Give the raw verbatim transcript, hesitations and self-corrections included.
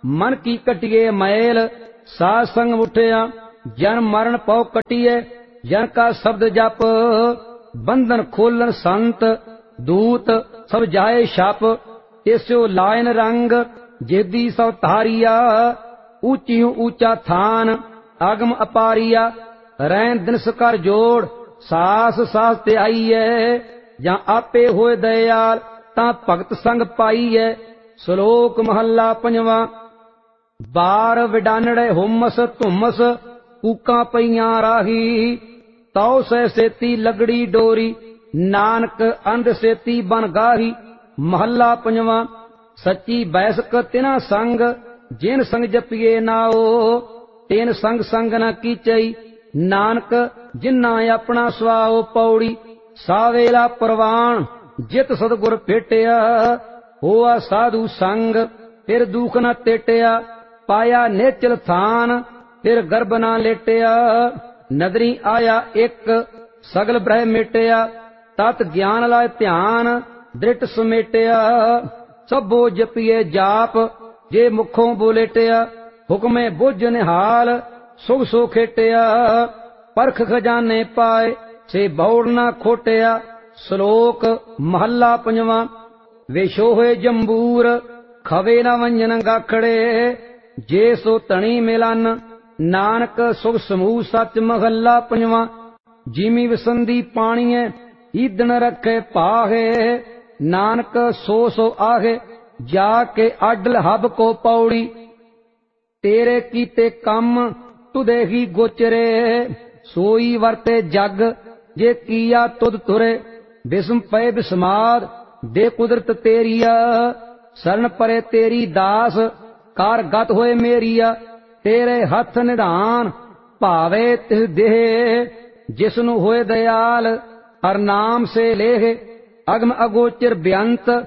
मन की कटिए मैल साध संग उठिया जन मरण पौ कटिए जन का शब्द जप बंधन खोलन संत दूत सब जाए छप त्यसो लायन रंग जेदी सब धारिया ऊंची ऊंचा थान आगम अपारिया रैन दिनस कर जोड़ सास सास ते आईए ਜਾਂ आपे होए दयाल तां भगत संग पाईए। श्लोक महला पंजवा। बार विडानड़े हुमस धुमस कूकां पईयां राही तौ सै सेती लगड़ी डोरी नानक अंध सेती बन गाही। महला पंजवा। सच्ची बैसक तिना संग जिन संग जपिए नाओ तेन संग संग न कीचई नानक जिन्ना अपना सुआओ पौड़ी। सावेला परवान जित सतगुर भेटिया होआ साधु संग फिर दुख न तेटिया पाया नेचल थान फिर गर्भ न लेटिया। नदरी आया एक सगल ब्रह मेटिया तत ज्ञान लाए ध्यान दृढ़ समेटिया। सबो जपिए जाप जे मुखों बोलेटिया हुक्मे बुझ निहाल सुख सो खेटिया। परख खजाने पाए से बौड़ ना खोटिया। श्लोक महला पंजवा। विशोहे जंबूर खवे न वंजन गाखड़े जे सो तणी मिलन नानक सुख समूह सच। महला पंजवा। जिमी विसंदी पाणीए ईदन रखे पाहे नानक सो सो आहे जाके अडल हब को पौड़ी। तेरे कीते कम तुदे ही गोचरे सोई वरते जग जे किया तुद तुरे। बिस्म पे बिस्माद दे कुदरत तेरिया शरण परे तेरी दास कार गत होए मेरिया। तेरे हथ निधान भावे तिस देह जिसनु होए दयाल हर नाम से लेह अगम अगोचर बेअंत